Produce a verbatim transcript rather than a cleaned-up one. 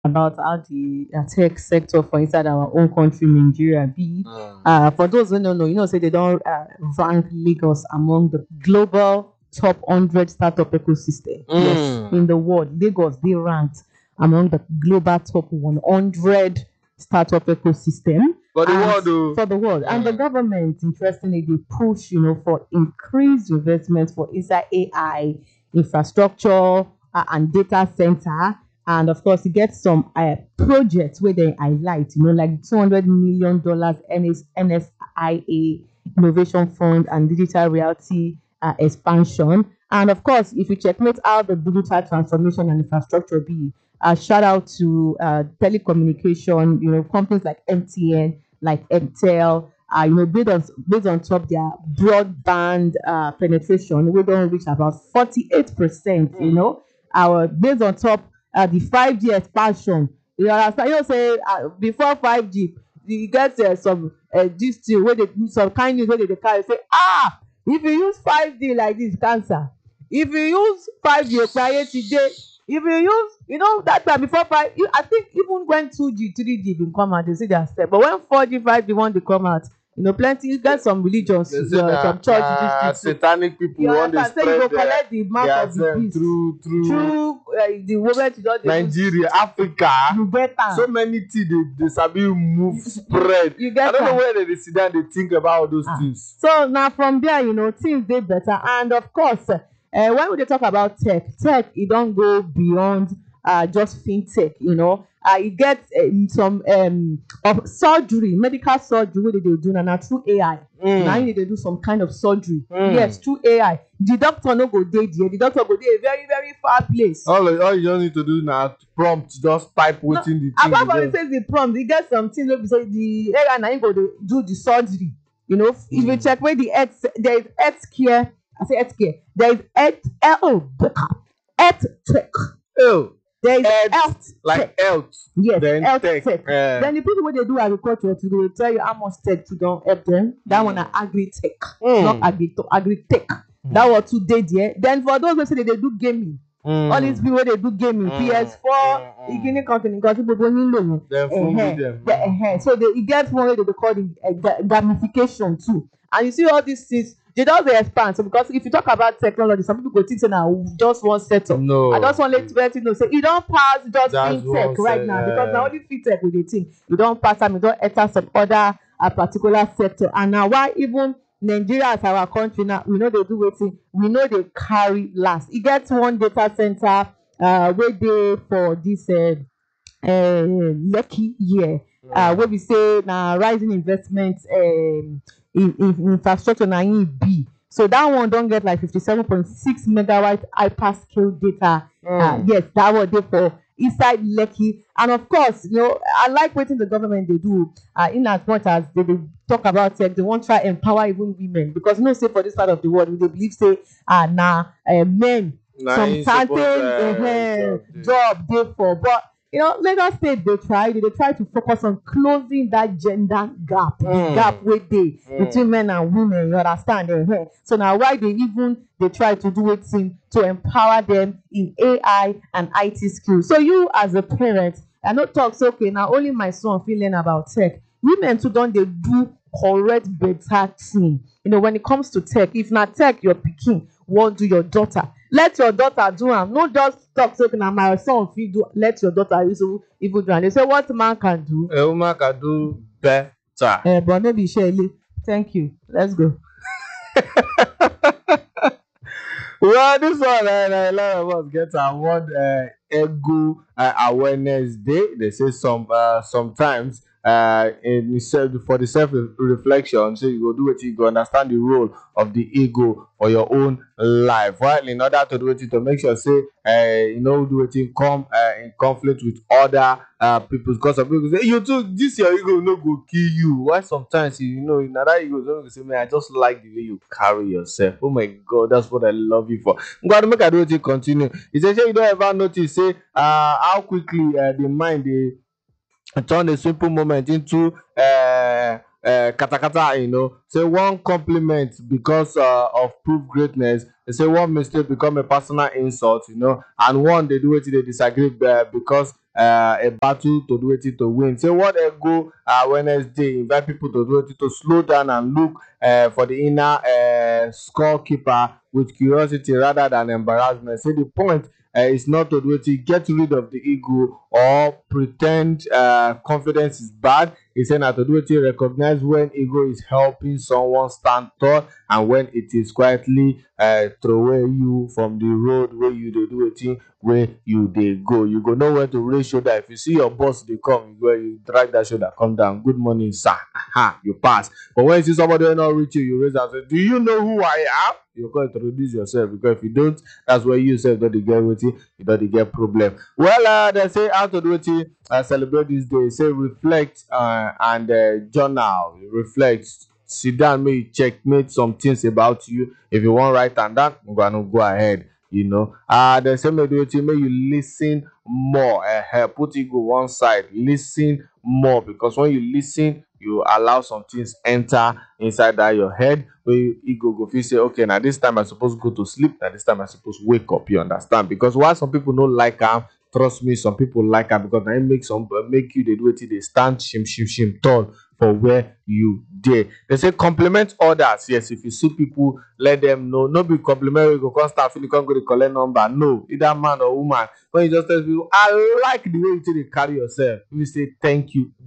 about how the uh, tech sector for inside our own country, Nigeria, be. Mm. Uh, for those who don't know, you know, say they don't uh, rank Lagos among the global top one hundred startup ecosystem. Yes, Mm. in the world, Lagos they ranked among the global top one hundred startup ecosystem. For the And world, though. for the world. And the Mm. government, interestingly, they push, you know, for increased investment for inside A I infrastructure uh, and data center. And of course, you get some uh, projects where they highlight, you know, like two hundred million dollars N S I A Innovation Fund and digital reality uh, expansion. And of course, if you checkmate out the digital transformation and infrastructure be, uh, shout out to uh, telecommunication, you know, companies like M T N, like Intel, uh, you know, based on based on top their broadband uh, penetration, we don't reach about forty-eight percent, you know, our based on top uh, the five G expansion. You understand? You know, say uh, before five G, you get uh, some uh, this thing where they some kind news where they dey carry say, ah, if you use five G like this, cancer. If you use five G, today. If you use, you know, that time before five, you, I think even when two G, three G been come out, they see their step. But when four G, five G want to come out, you know, plenty, you get some religions, They say uh, na some churches, na this, this, satanic people you want to understand? Say you go spread their, collect the mark their of the self beast through through through uh, the moment you don't dey use, Nigeria, Africa. you get am. So many things they, they sabi move, spread. You get I don't know am. where they, they sit down, they think about all those Ah. things. So now from there, you know, things dey better. And of course, uh, when we dey talk about tech, tech e don go beyond uh, just fintech, you know. Uh, e get um, some um, of surgery, medical surgery wey dey dey do na na through A I. Mm. Na im dey dey do some kind of surgery. Mm. Yes, through A I. The doctor no go dey there. The doctor go dey a very very far place. All, all you just need to do now prompt, just type No, within the thing. apart from you it says the prompt, e get some things wey be say the A I na im go dey do the surgery. You know, if you Mm. check where the health, there is health care. I say health care. There is health, oh, health tech. Oh, There is Health, health like tech. health. Yes, then health tech. tech. eh. Then the people wey dey do agriculture too, they will tell you how much tech to don help them. That one na agri tech, Mm. not agri agri tech. That one too dey there. Then for those wey say they dey do gaming, Mm. all these people wey dey do gaming, Mm. P S four, Mm, mm. ìkíní kan kìnìún kan tí gbogbo yín lò yẹn. Then phone Ẹhẹ́n, with them. the- ẹhẹ́n. So they e get one wey they dey call the uh, ga- gamification too. And you see all these things, they just dey expand. So because if you talk about technology, some people go think say na just one setup. No. I just want let let you know say e don pass just That's fintech one right set, now because na uh, only fintech we dey think. E don pass am, e don enter some other uh, particular sector. And na why even Nigeria as our country now, we no dey do wetin, we no dey carry last. E get one data center uh, wey dey for this uh, uh, Lekki year, uh, wey be say na rising investment um, in, in infrastructure na im e be. So that one don get like fifty-seven point six megawatt hyperscale data. Uh, Mm. yes, that one dey for inside Lekki. And of course, you know, I like wetin the government dey do. Uh, in as much as they dey talk about tech, they wan try empower even women because you know say for this part of the world we dey believe say uh, na uh, men Na some im certain suppose, uh, uh, job dey. job dey for. But you know, Lagos State dey try, they dey try to focus on closing that gender gap, the Mm. gap wey dey Mm. between men and women. You understand? Uh-huh. So na why they even dey try to do wetin to empower them in A I and I T skills. So you as a parent, I no talk say okay, na only my son fit learn about tech. Women too don dey do correct better thing. You know, when it comes to tech, if na tech your pikin wan do, your daughter, let your daughter do am. No just talk say okay, na my son fit do, let your daughter also even do am. They say what man can do, A woman can do better. uh, but no be shele. Thank you. Let's go. Well, this one, uh, a lot of us get award uh, Ego uh, Awareness Day. They say some uh, sometimes uh, in self for the self reflection, so you go do it, you go understand the role of the ego for your own life. While in order to do it, to make sure say uh, you know do it come uh, in conflict with other uh, people, because some people say you too, this your ego no go kill you. Why sometimes you know in other egos some people say, man, I just like the way you carry yourself. Oh my God, that's what I love you for. I'm going to make I do it continue. It's say you don't ever notice say uh, how quickly uh, the mind they turn a simple moment into uh, uh, katakata, you know. Say one compliment because uh, of proof greatness. They say one mistake become a personal insult, you know. And one they do it, they disagree uh, because uh, a battle to do wetin to win. Say what ego awareness day invite people to do wetin to slow down and look uh, for the inner uh, scorekeeper with curiosity rather than embarrassment. Say the point uh, is not to do wetin get rid of the ego or pretend uh, confidence is bad. He say na to do wetin recognize when ego is helping someone stand tall and when it is quietly uh, throway you from the road wey you dey do wetin wey you dey go. You go know when to raise shoulder. If you see your boss dey come, you go you drag that shoulder come down. Good morning, sir. Aha, you pass. But when you see somebody wey no reach you, you raise and say, do you know who I am? You go introduce yourself, because if you don't, that's where you sef don dey get wetin you don dey get problem. Well, uh, they say how to do wetin uh, celebrate this day. Say reflect uh, and uh, journal. Reflect. Sit down, make you checkmate some things about you. If you want write am down, I'm gonna go ahead. You know, uh, the same way make you listen more. Uh, put ego one side, listen more, because when you listen, you allow some things enter inside that your head. Where ego go feel say, okay, now this time I suppose go to sleep. Now this time I suppose wake up. You understand? Because why some people don't like am, trust me, some people like am because na it make some make you they do it. They stand shim shim shim tall for where you dey. They say compliment others. Yes, if you see people, let them know. No be compliment, you go come start feeling, come go to collect number. No, either man or woman. When you just tell people, I like the way you take dey carry yourself. You say thank you.